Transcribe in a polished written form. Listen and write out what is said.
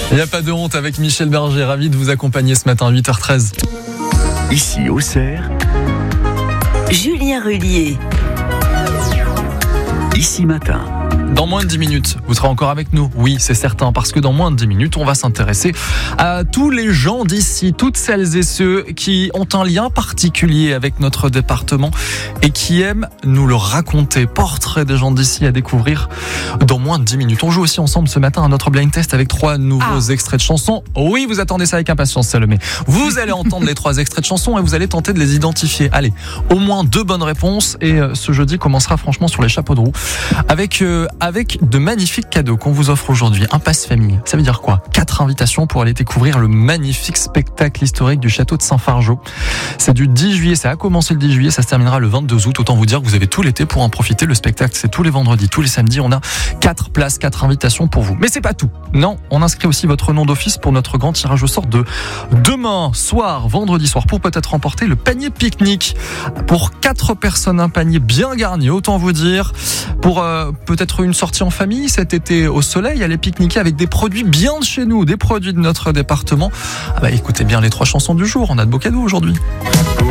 Il n'y a pas de honte avec Michel Berger, ravi de vous accompagner ce matin à 8h13. Ici Auxerre, Julien Rullier. Ici Matin. Dans moins de 10 minutes, vous serez encore avec nous. Oui, c'est certain, parce que dans moins de 10 minutes, on va s'intéresser à tous les gens d'ici, toutes celles et ceux qui ont un lien particulier avec notre département et qui aiment nous le raconter. Portrait des gens d'ici à découvrir dans moins de 10 minutes. On joue aussi ensemble ce matin à notre blind test avec 3 nouveaux extraits de chansons. Oui, vous attendez ça avec impatience, Salomé. Vous allez entendre les 3 extraits de chansons et vous allez tenter de les identifier. Allez, au moins 2 bonnes réponses et ce jeudi commencera franchement sur les chapeaux de roue avec de magnifiques cadeaux qu'on vous offre aujourd'hui. Un pass famille. Ça veut dire quoi ? 4 invitations pour aller découvrir le magnifique spectacle historique du château de Saint-Fargeau. C'est du 10 juillet, ça a commencé le 10 juillet, ça se terminera le 22 août. Autant vous dire que vous avez tout l'été pour en profiter. Le spectacle, c'est tous les vendredis, tous les samedis. On a 4 places, 4 invitations pour vous. Mais c'est pas tout. Non, on inscrit aussi votre nom d'office pour notre grand tirage au sort de demain soir, vendredi soir, pour peut-être remporter le panier pique-nique. Pour 4 personnes, un panier bien garni, autant vous dire. Pour peut-être une sortie en famille cet été au soleil, aller pique-niquer avec des produits bien de chez nous, des produits de notre département. Écoutez bien les 3 chansons du jour, on a de beaux cadeaux aujourd'hui.